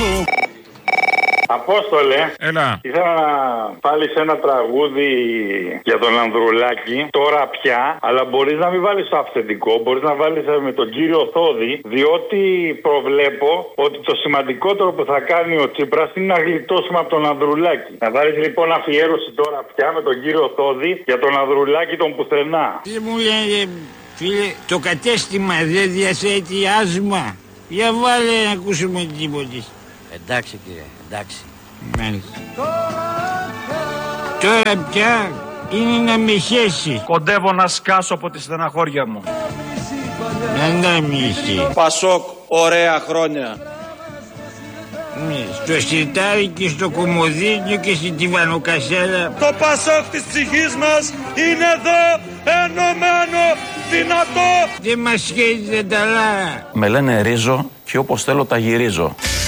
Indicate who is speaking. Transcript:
Speaker 1: σου.
Speaker 2: Απόστολε,
Speaker 3: Έλα.
Speaker 2: ήθελα να βάλεις ένα τραγούδι για τον Ανδρουλάκη, τώρα πια, αλλά μπορείς να μην βάλεις το αυθεντικό, μπορείς να βάλεις με τον κύριο Θόδη, διότι προβλέπω ότι το σημαντικότερο που θα κάνει ο Τσίπρας είναι να γλιτώσουμε από τον Ανδρουλάκη. Να βάλεις λοιπόν αφιέρωση τώρα πια με τον κύριο Θόδη για τον Ανδρουλάκη τον πουθενά.
Speaker 4: Τι μου λένε, φίλε, το κατέστημα δεν διαθέτει άσμα. Για βάλε να ακούσουμε τίποτε.
Speaker 1: Εντάξει κύριε, εντάξει.
Speaker 4: Μάλιστα. Τώρα πια είναι να με χέσει.
Speaker 5: Κοντεύω να σκάσω από τη στεναχώρια μου.
Speaker 4: Να μισεί.
Speaker 5: Πασόκ, ωραία χρόνια.
Speaker 4: Στο σιρτάρι και στο κομμωδίνιο και στην τιβανοκασέλα.
Speaker 5: Το Πασόκ της ψυχής μας είναι εδώ, ενωμένο, δυνατό.
Speaker 4: Δεν μας σχέζει τα λάρα.
Speaker 6: Με λένε ρίζο και όπως θέλω τα γυρίζω.